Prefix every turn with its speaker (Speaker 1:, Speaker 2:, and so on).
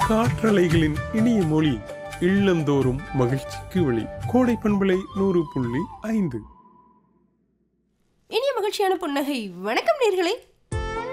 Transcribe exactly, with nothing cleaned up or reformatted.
Speaker 1: காற்றலைகளின் இனிய மொழி, இல்லந்தோறும் மகிழ்ச்சிக்கு வழி. கோடை பண்பலை நூறு புள்ளி ஐந்து.
Speaker 2: இனிய மகிழ்ச்சியான புன்னகை. வணக்கம் நேயர்களே.